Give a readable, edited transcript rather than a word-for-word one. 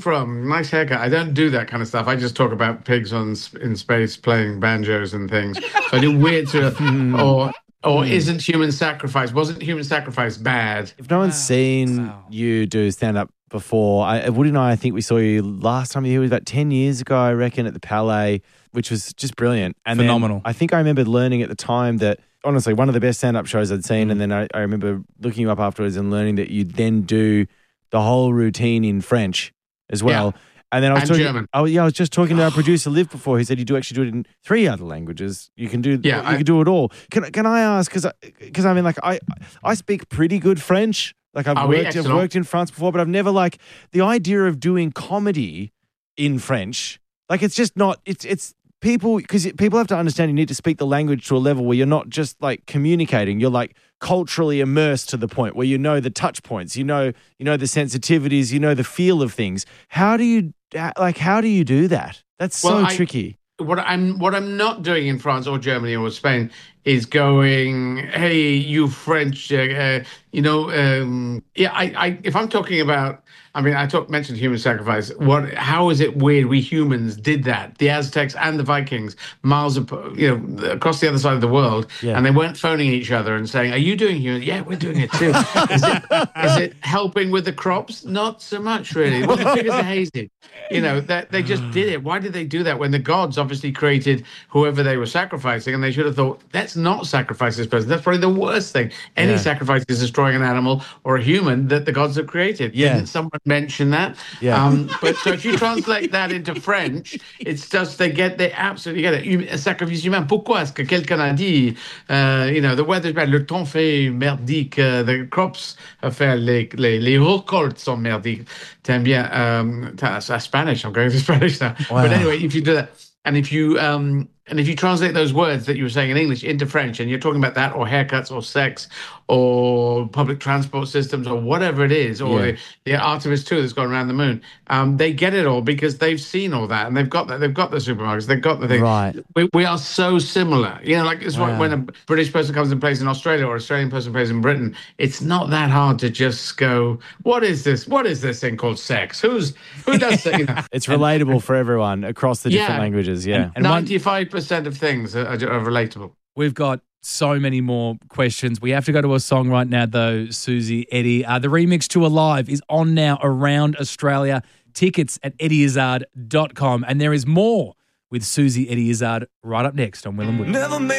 from? Nice haircut. I don't do that kind of stuff. I just talk about pigs in space playing banjos and things. So I do weird sort of, or isn't human sacrifice? Wasn't human sacrifice bad? If no one's seen you do stand-up before, Woody and I think we saw you last time you were here was about 10 years ago, I reckon, at the Palais, which was just brilliant. And phenomenal. I think I remember learning at the time that, honestly, one of the best stand-up shows I'd seen, and then I remember looking you up afterwards and learning that you then do the whole routine in French as well. Yeah. And then I was talking, German. I was just talking to our producer Liv before. He said you do actually do it in 3 other languages. You can do, you can do it all. Can I ask? Because I mean, like I speak pretty good French. Like I've worked in France before, but I've never the idea of doing comedy in French. Like it's just not. It's people, because people have to understand you need to speak the language to a level where you're not just communicating. You're culturally immersed to the point where you know the touch points, you know the sensitivities, you know the feel of things. How do you do that? That's so tricky. What I'm not doing in France or Germany or Spain is going, hey, you French, if I'm talking about, I mentioned human sacrifice. How is it weird we humans did that? The Aztecs and the Vikings, miles across the other side of the world, and they weren't phoning each other and saying, "Are you doing human?" Yeah, we're doing it too. Is it helping with the crops? Not so much, really. Well, the figures are hazy. That they just did it. Why did they do that when the gods obviously created whoever they were sacrificing, and they should have thought, let's not sacrifice this person. That's probably the worst thing. Any sacrifice is destroying an animal or a human that the gods have created. Yeah. Didn't someone mention that? Yeah. But so if you translate that into French, it's just they absolutely get it. Sacrifice humain. Pourquoi est-ce que quelqu'un a dit, the weather's bad, le temps fait merdique, the crops fait les récoltes sont merdiques. T'aimes bien, Spanish. I'm going to Spanish now. Wow. But anyway, if you do that, and if you translate those words that you were saying in English into French, and you're talking about that, or haircuts, or sex, or public transport systems, or whatever it is, or the Artemis 2 that's gone around the moon, they get it all because they've seen all that, and they've got that. They've got the supermarkets. They've got the thing. Right. We are so similar. It's like when a British person comes and plays in Australia, or an Australian person plays in Britain. It's not that hard to just go, what is this? What is this thing called sex? Who does that? It's relatable for everyone across the different languages. Yeah. And 95% of things are relatable. We've got so many more questions. We have to go to a song right now, though, Susie, Eddie. The remix to Alive is on now around Australia. Tickets at eddieizard.com. And there is more with Susie, Eddie Izzard right up next on Will and Woody.